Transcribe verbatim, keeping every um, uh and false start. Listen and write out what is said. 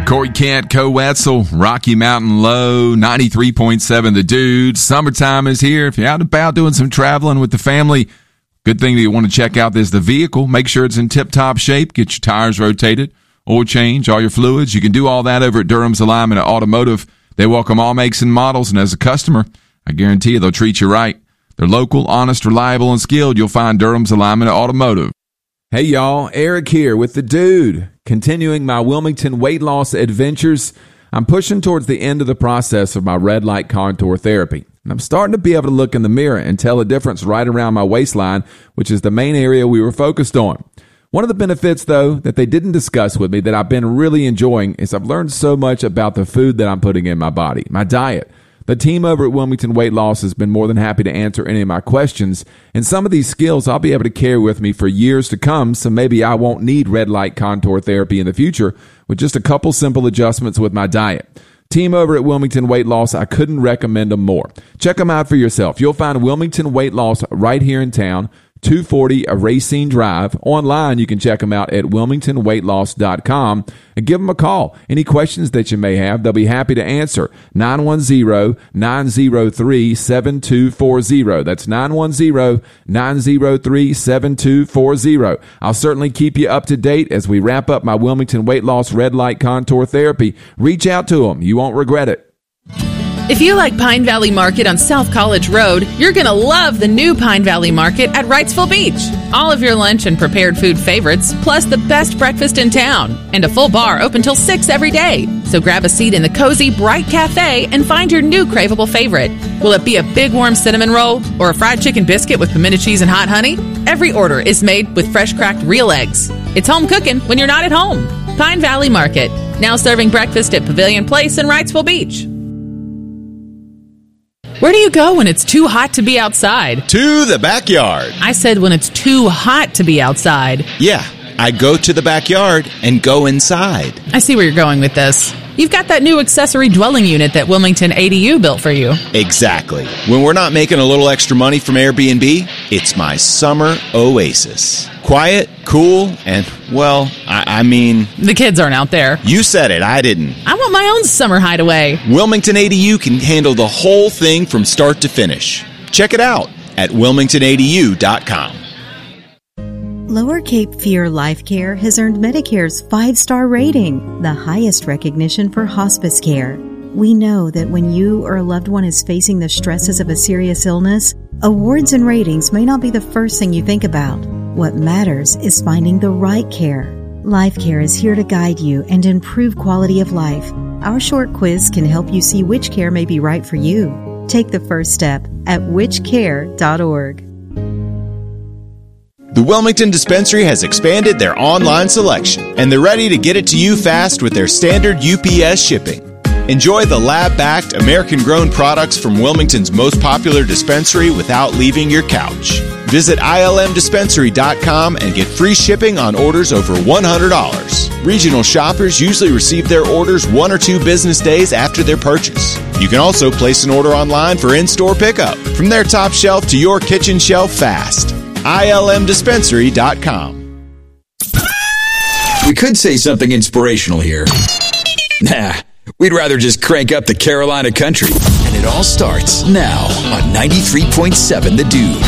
Corey Kent, Co Wetzel, Rocky Mountain Low, ninety-three point seven The Dude. Summertime is here. If you're out and about doing some traveling with the family, good thing that you want to check out is the vehicle. Make sure it's in tip-top shape. Get your tires rotated, oil change, all your fluids. You can do all that over at Durham's Alignment Automotive. They welcome all makes and models, and as a customer, I guarantee you they'll treat you right. They're local, honest, reliable, and skilled. You'll find Durham's Alignment Automotive. Hey, y'all. Eric here with The Dude. Continuing my Wilmington weight loss adventures, I'm pushing towards the end of the process of my red light contour therapy. And I'm starting to be able to look in the mirror and tell a difference right around my waistline, which is the main area we were focused on. One of the benefits, though, that they didn't discuss with me that I've been really enjoying is I've learned so much about the food that I'm putting in my body, my diet. The team over at Wilmington Weight Loss has been more than happy to answer any of my questions, and some of these skills I'll be able to carry with me for years to come, so maybe I won't need red light contour therapy in the future with just a couple simple adjustments with my diet. Team over at Wilmington Weight Loss, I couldn't recommend them more. Check them out for yourself. You'll find Wilmington Weight Loss right here in town, two forty Racine Drive. Online, you can check them out at wilmington weight loss dot com and give them a call. Any questions that you may have, they'll be happy to answer. nine one zero, nine zero three, seven two four zero. That's nine one zero, nine zero three, seven two four zero. I'll certainly keep you up to date as we wrap up my Wilmington Weight Loss Red Light Contour Therapy. Reach out to them. You won't regret it. If you like Pine Valley Market on South College Road, you're going to love the new Pine Valley Market at Wrightsville Beach. All of your lunch and prepared food favorites, plus the best breakfast in town, and a full bar open till six every day. So grab a seat in the cozy, bright cafe and find your new craveable favorite. Will it be a big warm cinnamon roll or a fried chicken biscuit with pimento cheese and hot honey? Every order is made with fresh cracked real eggs. It's home cooking when you're not at home. Pine Valley Market, now serving breakfast at Pavilion Place in Wrightsville Beach. Where do you go when it's too hot to be outside? To the backyard. I said when it's too hot to be outside. Yeah, I go to the backyard and go inside. I see where you're going with this. You've got that new accessory dwelling unit that Wilmington A D U built for you. Exactly. When we're not making a little extra money from Airbnb, it's my summer oasis. Quiet, cool, and, well, I, I mean... The kids aren't out there. You said it, I didn't. I want my own summer hideaway. Wilmington A D U can handle the whole thing from start to finish. Check it out at wilmington a d u dot com. Lower Cape Fear Life Care has earned Medicare's five-star rating, the highest recognition for hospice care. We know that when you or a loved one is facing the stresses of a serious illness, awards and ratings may not be the first thing you think about. What matters is finding the right care. Life Care is here to guide you and improve quality of life. Our short quiz can help you see which care may be right for you. Take the first step at which care dot org. The Wilmington Dispensary has expanded their online selection, and they're ready to get it to you fast with their standard U P S shipping. Enjoy the lab-backed, American-grown products from Wilmington's most popular dispensary without leaving your couch. Visit I L M dispensary dot com and get free shipping on orders over one hundred dollars. Regional shoppers usually receive their orders one or two business days after their purchase. You can also place an order online for in-store pickup. From their top shelf to your kitchen shelf fast. I L M dispensary dot com. We could say something inspirational here. Nah, we'd rather just crank up the Carolina country. And it all starts now on ninety-three point seven The Dude.